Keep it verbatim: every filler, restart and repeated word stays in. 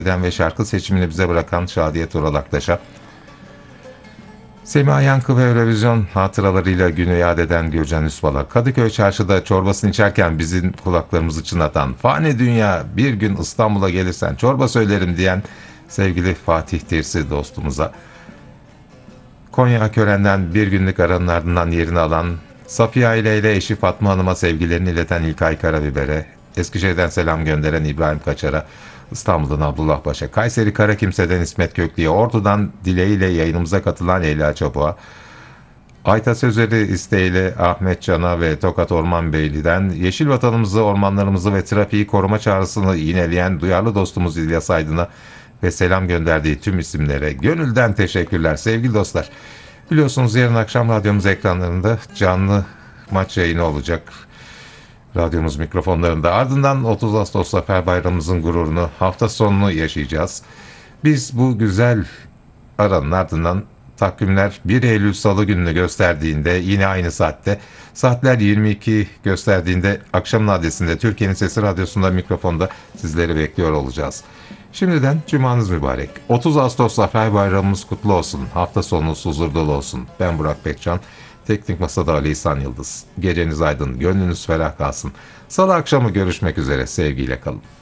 eden ve şarkı seçimini bize bırakan Şadiye Tural Aktaş'a, Semiha Yankı ve Eurovision hatıralarıyla günü yad eden Gürcan Üsbal'a, Kadıköy Çarşı'da çorbasını içerken bizim kulaklarımızı çınlatan, fani dünya bir gün İstanbul'a gelirsen çorba söylerim diyen sevgili Fatih Tirsi dostumuza, Konya Akören'den bir günlük aranın ardından yerini alan Safiye Aile ile eşi Fatma Hanım'a sevgilerini ileten İlkay Karabiber'e, Eskişehir'den selam gönderen İbrahim Kaçar'a, İstanbul'dan Abdullah Baş'a, Kayseri Karakimse'den İsmet Köklü'ye, Ordu'dan dileğiyle yayınımıza katılan Leyla Çapuk'a, Ayta Sözleri isteğiyle Ahmet Can'a ve Tokat Orman Beyli'den yeşil vatanımızı, ormanlarımızı ve trafiği koruma çağrısını yineleyen duyarlı dostumuz İlyas Aydın'a ve selam gönderdiği tüm isimlere gönülden teşekkürler sevgili dostlar. Biliyorsunuz yarın akşam radyomuz ekranlarında canlı maç yayını olacak. Radyomuz mikrofonlarında. Ardından otuz Ağustos Zafer Bayramımızın gururunu, hafta sonunu yaşayacağız. Biz bu güzel aranın ardından takvimler bir Eylül Salı gününü gösterdiğinde, yine aynı saatte saatler yirmi iki gösterdiğinde akşamın adresinde Türkiye'nin Sesi Radyosu'nda mikrofonda sizleri bekliyor olacağız. Şimdiden cumanız mübarek. otuz Ağustos Zafer Bayramımız kutlu olsun. Hafta sonunuz huzur dolu olsun. Ben Burak Bekcan. Teknik Masada Ali İhsan Yıldız. Geceniz aydın, gönlünüz ferah kalsın. Salı akşamı görüşmek üzere. Sevgiyle kalın.